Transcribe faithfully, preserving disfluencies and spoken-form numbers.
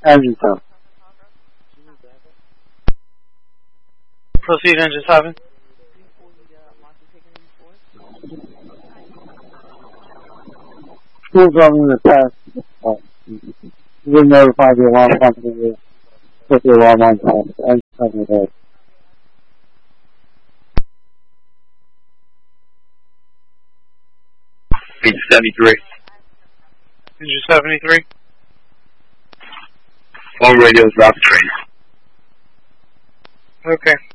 Engine seven. Proceed, engine seven. School's running the test. Uh, you will notify the alarm company to put the alarm on test. Engine seven ahead. Engine seventy-three. Engine seventy-three. All radios, route the train. Okay.